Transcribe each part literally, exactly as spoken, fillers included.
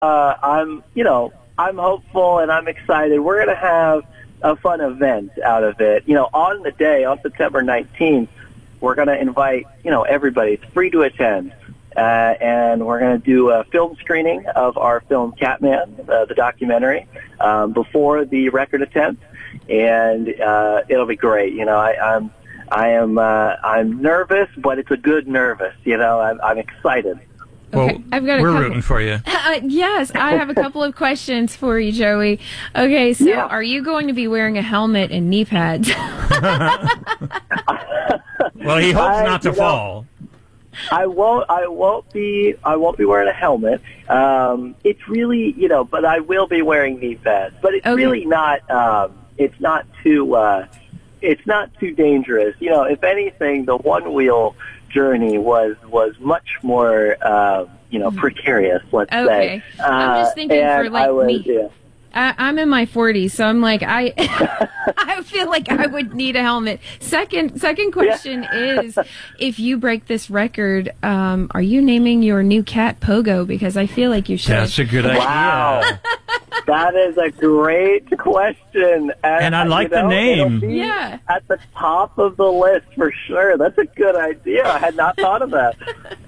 uh, I'm, you know, I'm hopeful and I'm excited. We're going to have a fun event out of it. You know, on the day, on September nineteenth, we're going to invite, you know, everybody. It's free to attend. Uh, and we're going to do a film screening of our film Catman, uh, the documentary, um, before the record attempt. And uh, it'll be great. You know, I, I'm, I am, uh, I'm nervous, but it's a good nervous. You know, I'm, I'm excited. Okay, well, I've got a we're couple, rooting for you. Uh, yes, I have a couple of questions for you, Joey. Okay, so Yeah. Are you going to be wearing a helmet and knee pads? Well, he hopes I, not to you know, fall. I won't. I won't be. I won't be wearing a helmet. Um, it's really, you know, but I will be wearing knee pads. But it's Okay. really not. Um, it's not too. Uh, it's not too dangerous. You know, if anything, the one wheel journey was was much more. Uh, you know, precarious. Let's Okay. say. I'm just Uh, thinking for, and like, I was, me. Yeah. I, I'm in my forties, so I'm like, I I feel like I would need a helmet. Second second question is, if you break this record, um, are you naming your new cat Pogo? Because I feel like you should. That's a good idea. Wow. That is a great question. And I like you know, the name. it'll be Yeah. At the top of the list for sure. That's a good idea. I had not thought of that.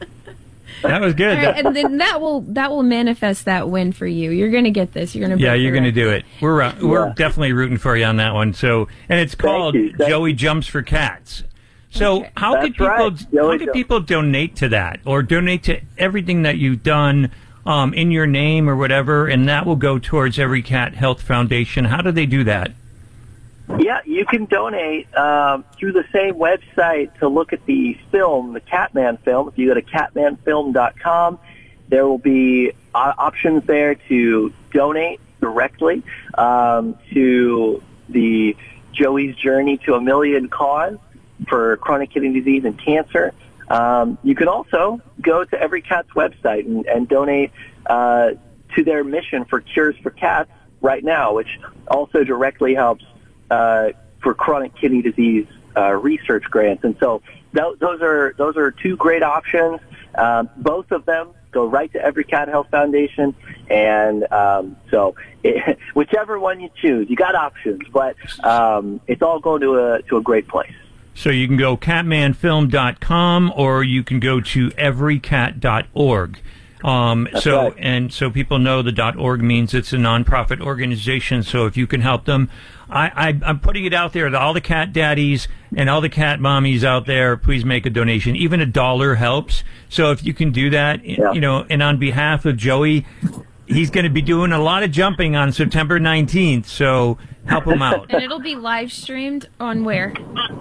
That was good. All right, and then that will that will manifest that win for you. You're going to get this. You're going to. Yeah, you're going to do it. We're uh, we're Yeah. definitely rooting for you on that one. So, and it's called you. Thank Joey Jumps for Cats. So, Okay. how That's could people right. Joey how could Jumps. people donate to that, or donate to everything that you've done um, in your name or whatever, and that will go towards Every Cat Health Foundation? How do they do that? Yeah, you can donate um, through the same website to look at the film, the Catman film. If you go to catman film dot com, there will be uh, options there to donate directly um, to the Joey's Journey to a Million cause for chronic kidney disease and cancer. Um, you can also go to Every Cat's website and, and donate uh, to their mission for Cures for Cats right now, which also directly helps uh, for chronic kidney disease uh, research grants. And so th- those are those are two great options. Um, both of them go right to Every Cat Health Foundation, and um, so it, whichever one you choose, you got options, but um, it's all going to a to a great place. So you can go catman film dot com or you can go to every cat dot org. Um, so right. and so people know the .org means it's a nonprofit organization. So if you can help them, I, I, I'm putting it out there to all the cat daddies and all the cat mommies out there. Please make a donation. Even a dollar helps. So if you can do that, Yeah. you know, and on behalf of Joey, he's going to be doing a lot of jumping on September nineteenth. So help him out. And it'll be live streamed on where?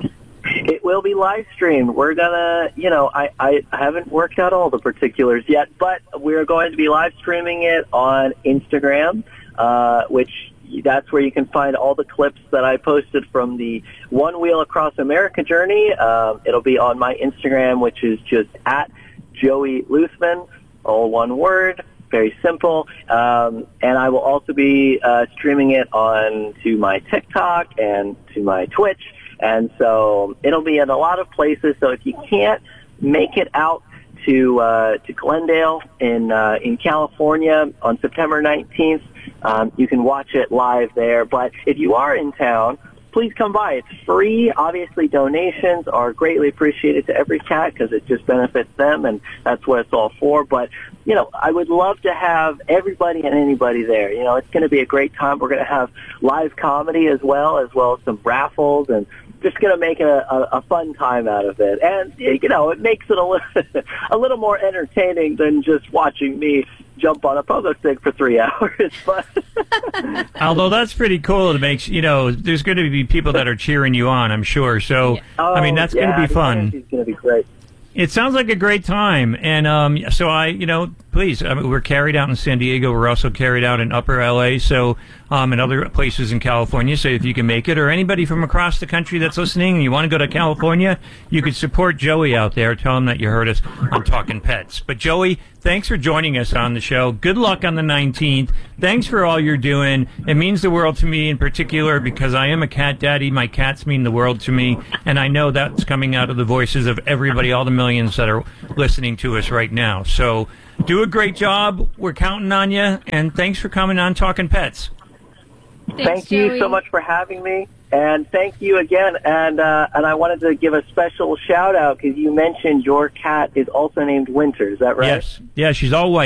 It will be live streamed. We're gonna, you know, I, I haven't worked out all the particulars yet, but we're going to be live streaming it on Instagram, uh, which that's where you can find all the clips that I posted from the One Wheel Across America journey. Um, it'll be on my Instagram, which is just at Joey Luthman, all one word. Very simple. Um, and I will also be uh, streaming it on to my TikTok and to my Twitch. And so it'll be in a lot of places. So if you can't make it out to uh, to Glendale in uh, in California on September nineteenth, um, you can watch it live there. But if you are in town, please come by. It's free. Obviously, donations are greatly appreciated to Every Cat because it just benefits them, and that's what it's all for. But, you know, I would love to have everybody and anybody there. You know, it's going to be a great time. We're going to have live comedy as well, as well as some raffles, and just going to make it a, a, a fun time out of it. And, you know, it makes it a little, a little more entertaining than just watching me jump on a pogo stick for three hours. But Although that's pretty cool. It makes, you know, there's going to be people that are cheering you on, I'm sure. So, oh, I mean, that's yeah, going to be the fun. energy's going to be great. It sounds like a great time. And um, so I, you know, please, I mean, we're carried out in San Diego. We're also carried out in Upper L A, so um, and other places in California. So if you can make it, or anybody from across the country that's listening and you want to go to California, you could support Joey out there. Tell him that you heard us on Talking Pets. But Joey, thanks for joining us on the show. Good luck on the nineteenth. Thanks for all you're doing. It means the world to me in particular because I am a cat daddy. My cats mean the world to me, and I know that's coming out of the voices of everybody, all the millions that are listening to us right now. So do a great job. We're counting on you, and thanks for coming on Talking Pets. Thanks, Thank you Joey. so much for having me, and thank you again. And uh, and I wanted to give a special shout out because you mentioned your cat is also named Winter. Is that right? Yes. Yeah, she's all white.